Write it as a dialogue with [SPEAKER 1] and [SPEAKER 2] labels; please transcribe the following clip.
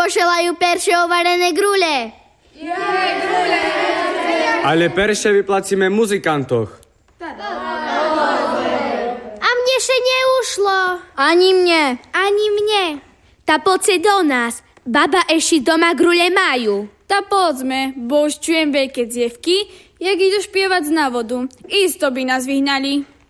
[SPEAKER 1] pošelajú perše ovarené grule.
[SPEAKER 2] Ale perše vyplacíme muzikantoch.
[SPEAKER 1] A mne še neušlo.
[SPEAKER 3] Ani mne.
[SPEAKER 1] Ani mne.
[SPEAKER 4] Ta poďte do nás. Baba eši doma grule majú.
[SPEAKER 3] Ta poďme, bo už čujem veľké dziewky, jak idú špievať z návodu. Isto by nás vyhnali.